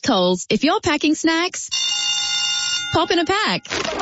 Coles, if you're packing snacks, pop in a pack.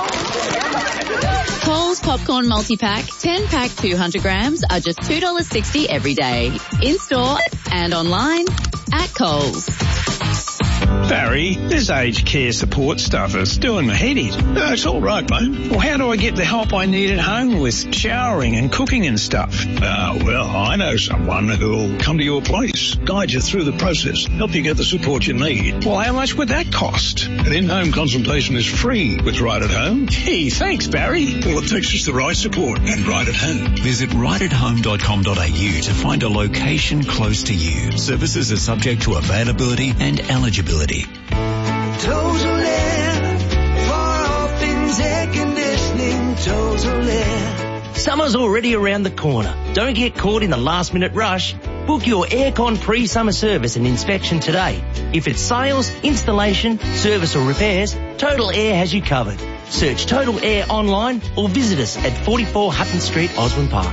Coles Popcorn Multi-Pack, 10-pack 200 grams are just $2.60 every day. In-store and online at Coles. Barry, this aged care support stuff is doing my head in. No, it's all right, mate. Well, how do I get the help I need at home with showering and cooking and stuff? Well, I know someone who'll come to your place, guide you through the process, help you get the support you need. Well, how much would that cost? An in-home consultation is free with Right at Home. Gee, thanks, Barry. All it takes is the right support and Right at Home. Visit rightathome.com.au to find a location close to you. Services are subject to availability and eligibility. Total Air, for all things air conditioning, Total Air. Summer's already around the corner. Don't get caught in the last minute rush. Book your aircon pre-summer service and inspection today. If it's sales, installation, service or repairs, Total Air has you covered. Search Total Air online or visit us at 44 Hutton Street, Osborne Park.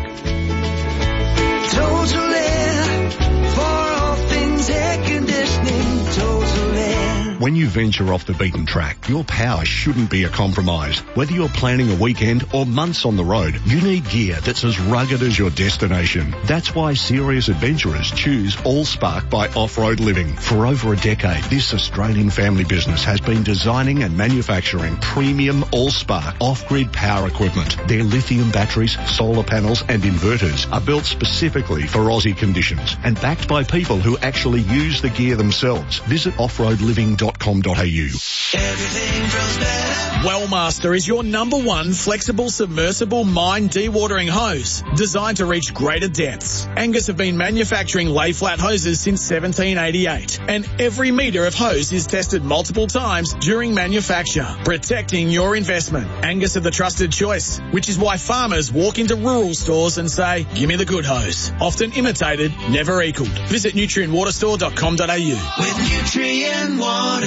Total Air, for all things air conditioning, Total Air. When you venture off the beaten track, your power shouldn't be a compromise. Whether you're planning a weekend or months on the road, you need gear that's as rugged as your destination. That's why serious adventurers choose Allspark by Off-Road Living. For over a decade, this Australian family business has been designing and manufacturing premium Allspark off-grid power equipment. Their lithium batteries, solar panels and inverters are built specifically for Aussie conditions and backed by people who actually use the gear themselves. Visit offroadliving.com.au. Wellmaster is your #1 flexible submersible mine dewatering hose designed to reach greater depths. Angus have been manufacturing lay flat hoses since 1788 and every metre of hose is tested multiple times during manufacture, protecting your investment. Angus are the trusted choice, which is why farmers walk into rural stores and say, give me the good hose. Often imitated, never equalled. Visit nutrientwaterstore.com.au. With Nutrient Water.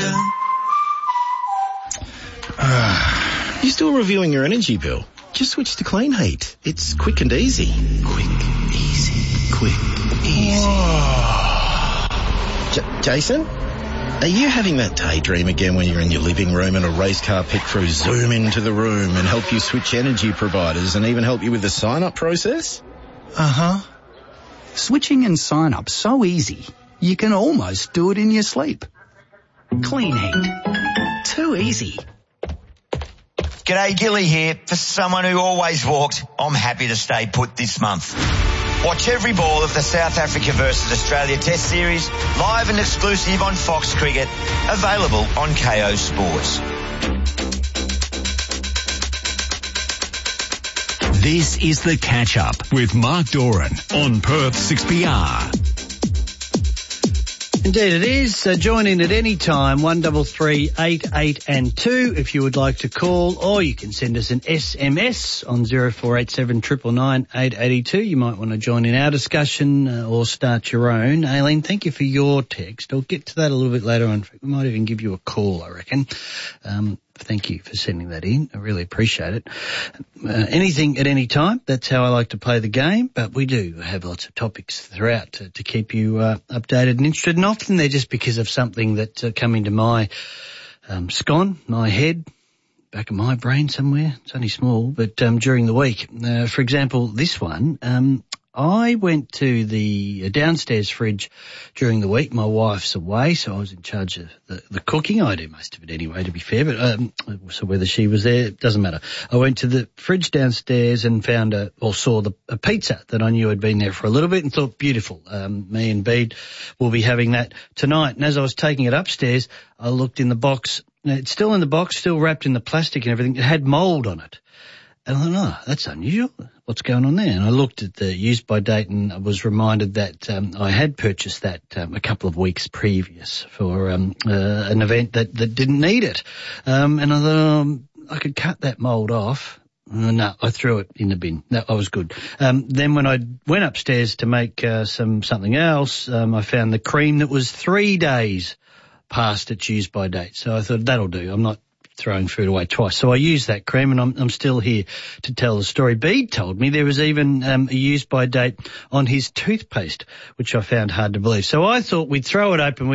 You still reviewing your energy bill? Just switch to Clean Heat. It's quick and easy. Quick, easy, quick, easy. Jason? Are you having that daydream again when you're in your living room and a race car pit crew zoom into the room and help you switch energy providers and even help you with the sign-up process? Uh-huh. Switching and sign-up so easy, you can almost do it in your sleep. Clean Heat. Too easy. G'day, Gilly here. For someone who always walked, I'm happy to stay put this month. Watch every ball of the South Africa versus Australia Test Series, live and exclusive on Fox Cricket, available on KO Sports. This is The Catch-Up with Mark Doran on Perth 6PR. Indeed it is. Join in at any time, 133 88 and 2 if you would like to call, or you can send us an SMS on 0487 999 882. You might want to join in our discussion or start your own. Aileen, thank you for your text. I'll get to that a little bit later on. We might even give you a call, I reckon. Thank you for sending that in. I really appreciate it. Anything at any time, that's how I like to play the game, but we do have lots of topics throughout to keep you updated and interested, and often they're just because of something that come into my scon, my head, back of my brain somewhere. It's only small, but during the week. For example, this one, I went to the downstairs fridge during the week. My wife's away, so I was in charge of the cooking. I do most of it anyway, to be fair, but so whether she was there, it doesn't matter. I went to the fridge downstairs and saw a pizza that I knew had been there for a little bit and thought, beautiful. Me and Bede will be having that tonight. And as I was taking it upstairs, I looked in the box. It's still in the box, still wrapped in the plastic and everything. It had mould on it. And I thought, that's unusual. What's going on there? And I looked at the use by date and I was reminded that I had purchased that a couple of weeks previous for an event that didn't need it. And I thought I could cut that mould off. No, I threw it in the bin. No, I was good. Then when I went upstairs to make something else, I found the cream that was 3 days past its use by date. So I thought, that'll do. I'm not throwing food away twice. So I used that cream and I'm still here to tell the story. Bede told me there was even a use by date on his toothpaste, which I found hard to believe. So I thought we'd throw it open.